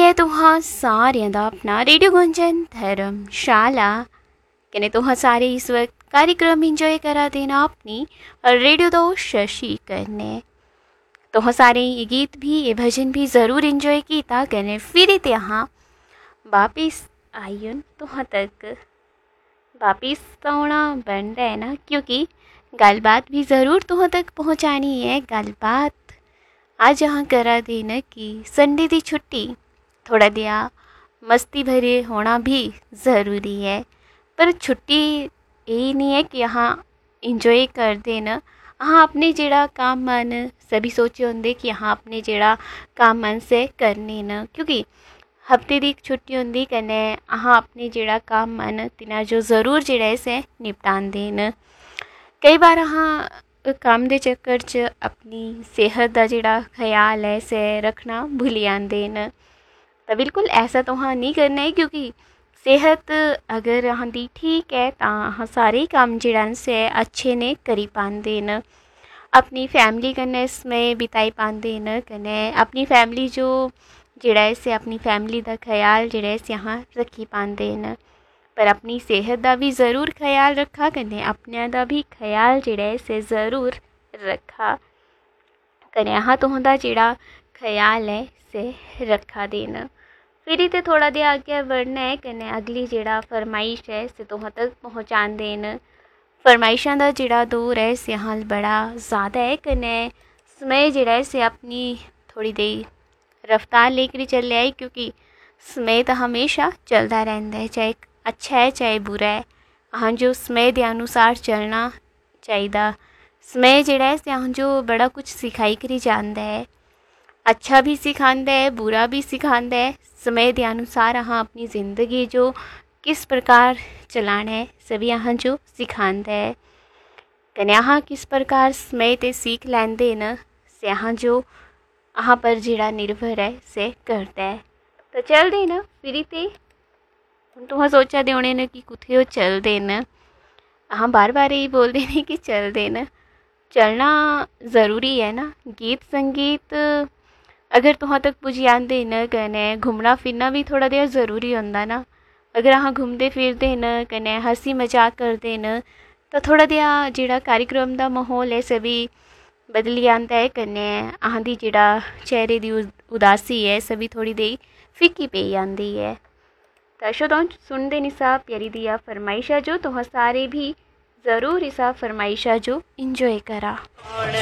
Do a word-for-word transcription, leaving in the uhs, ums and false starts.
है तुहां सारियां दा अपना रेडियो गुंजन धर्मशाला कने तुहां सारे इस वक्त कार्यक्रम इंजॉय करा देना अपनी रेडियो दो शशि करने तुहां सारे ये गीत भी ये भजन भी ज़रूर इंजॉय कीता कने फिर यहाँ वापिस आयुन तुहां तक वापिस आना बनता है ना, क्योंकि गलबात भी ज़रूर तुहां तक पहुँचानी है। गलबात आज यहाँ करा देना कि संडे की छुट्टी थोड़ा दिया मस्ती भरे होना भी ज़रूरी है, पर छुट्टी यही नहीं है कि यहाँ इंजॉय कर देना। हाँ अपने जेड़ा काम मन सभी सोचे होंगे कि यहाँ अपने जेड़ा काम मन से करने न, क्योंकि हफ्ते की छुट्टी होंगी कने हाँ अपने जेड़ा काम मन तिना जो ज़रूर जेड़ा से निपटान देन। कई बार हाँ काम के चक्कर च अपनी सेहत का जेड़ा ख्याल है से रखना भूल आते न, तो बिल्कुल ऐसा तो हाँ नहीं करना है, क्योंकि सेहत अगर हाँ दी ठीक है तो हाँ सारे काम जेड़ा से अच्छे ने करी पाते न, अपनी फैमिली कन्ने समय बिताई पाते न, कने अपनी फैमिली जो जेड़ा से अपनी फैमिली का ख्याल जेड़ा से यहाँ रखी पाते न। पर अपनी सेहत का भी ज़रूर ख्याल रखा कने अपने का भी ख्याल जेड़ा से ज़रूर रखा कने यहाँ तुहां जेड़ा ख्याल है से रखा देना। फिर तो थोड़ा दे आगे बढ़ना है कने अगली जेड़ा फरमाइश है से तुहां तक पहुँचा देन। फरमाइशा का जेड़ा दौर है से यहाँ बड़ा ज़्यादा है कने समय जेड़ा है से अपनी थोड़ी देर रफ्तार लेकर चल रहा है, क्योंकि समय तो हमेशा चलता रहता है, चाहे अच्छा है चाहे बुरा है। हाँ जो समय के अनुसार चलना चाहिए। समय जेड़ा है से हाँ जो बड़ा कुछ सिखाई करी जाता है, अच्छा भी सिखाता है बुरा भी सिखाता है। समय के अनुसार हाँ अपनी ज़िंदगी जो किस प्रकार चलाना है सभी यहाँ जो सिखाता है, कने यहाँ किस प्रकार समय ते सीख लेंदे न से यहाँ जो यहाँ पर जेड़ा निर्भर है से करता है। तो चल दे ना फिर ते तुम सोचा दे होने न कि कुथे वो चल देना। हाँ बार बार यही बोल देने कि चल देना, चलना ज़रूरी है ना। गीत संगीत अगर तुहां तक पुज आते न कने घूमना फिरना भी थोड़ा देर ज़रूरी होंदा ना। अगर हाँ घूमते फिरते न कने हंसी मजाक करते न तो थोड़ा देर जेड़ा कार्यक्रम का माहौल है सभी बदली आता है, कने अहाँ दी जेड़ा चेहरे की उदासी है सभी थोड़ी देर फिक्की पे आती है। तो शो सुनते निसा प्यारी दिया फरमाइशा जो तुहां सारे भी ज़रूर इसा फरमाइशा जो इंजॉय करा।